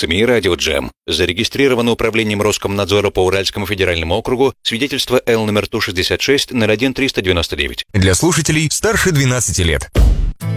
СМИ «Радио Джем». Зарегистрировано управлением Роскомнадзора по Уральскому федеральному округу свидетельство Л номер Ту-66 01-399. Для слушателей старше 12 лет.